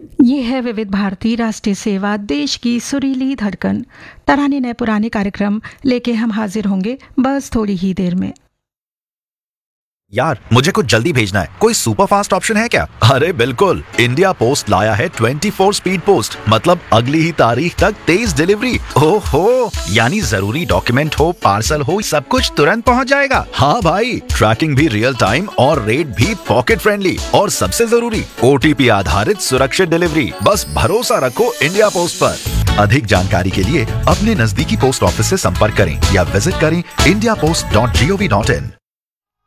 ये है विविध भारती राष्ट्रीय सेवा, देश की सुरीली धड़कन। तराने नए पुराने कार्यक्रम लेके हम हाजिर होंगे बस थोड़ी ही देर में। यार, मुझे कुछ जल्दी भेजना है। कोई सुपर फास्ट ऑप्शन है क्या? अरे बिल्कुल, इंडिया पोस्ट लाया है 24 स्पीड पोस्ट, मतलब अगली ही तारीख तक तेज डिलीवरी। ओहो, यानी जरूरी डॉक्यूमेंट हो, पार्सल हो, सब कुछ तुरंत पहुंच जाएगा। हाँ भाई, ट्रैकिंग भी रियल टाइम और रेट भी पॉकेट फ्रेंडली, और सबसे जरूरी OTP आधारित सुरक्षित डिलीवरी। बस भरोसा रखो इंडिया पोस्ट पर। अधिक जानकारी के लिए अपने नजदीकी पोस्ट ऑफिस से संपर्क करें या विजिट करें indiapost.gov.in।